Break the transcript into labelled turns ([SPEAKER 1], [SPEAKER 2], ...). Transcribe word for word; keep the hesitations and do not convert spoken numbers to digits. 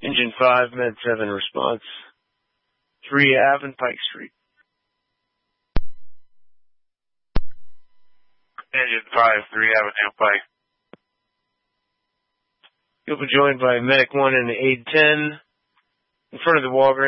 [SPEAKER 1] Engine five, Med seven response. three Ave and Pike Street.
[SPEAKER 2] Engine five, three Avenue Pike.
[SPEAKER 1] You'll be joined by Medic one and Aid ten in front of the Walgreens.